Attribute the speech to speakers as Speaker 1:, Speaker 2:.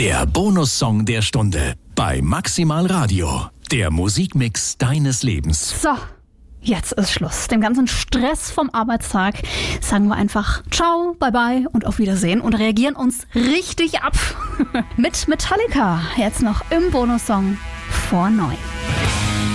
Speaker 1: Der Bonussong der Stunde bei Maximal Radio. Der Musikmix deines Lebens.
Speaker 2: So, jetzt ist Schluss. Dem ganzen Stress vom Arbeitstag sagen wir einfach ciao, bye bye und auf Wiedersehen und reagieren uns richtig ab. Mit Metallica. Jetzt noch im Bonussong vor 9.